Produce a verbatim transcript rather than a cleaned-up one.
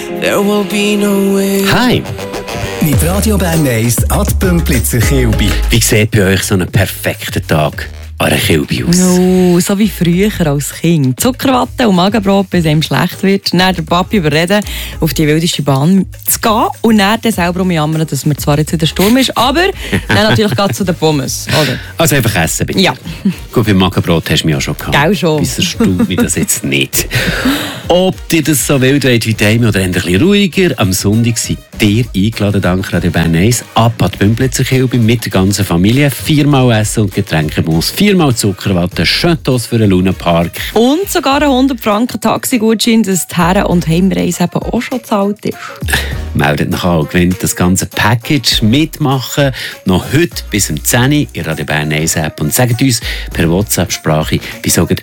there will be no way. Hi! Mit Radio Bern eins an die Bümplitzer Kilby. Wie sieht bei euch so ein perfekter Tag an einer Kilby aus? No, so wie früher als Kind. Zuckerwatte und Magenbrot, bis einem schlecht wird. Dann den Papi überreden, auf die wildeste Bahn zu gehen. Und dann, dann selber umjammern, dass mir zwar jetzt wieder Sturm ist, aber dann natürlich geht zu den Pommes. Oder? Also einfach essen, bitte. Ja. Gut, beim Magenbrot hast du mich auch schon gehabt. Gell schon. Bis erstaunt mich das jetzt nicht. Ob ihr das so wild wollt wie daheim oder ein bisschen ruhiger, am Sonntag seid ihr eingeladen, dank Radio Bern eins, ab an die Bümplitzer Kilby mit der ganzen Familie. Viermal Essen und Getränkemus, viermal Zuckerwatte, Schöttos für den Lunapark. Und sogar ein hundert Franken Taxigutschein, dass die Herren- und Heimreise eben auch schon gezahlt ist. Meldet nach an, gewinnt das ganze Package mitmachen. Noch heute bis um zehn Uhr in Radio Bern eins App und sagt uns per WhatsApp-Sprache, wieso gerade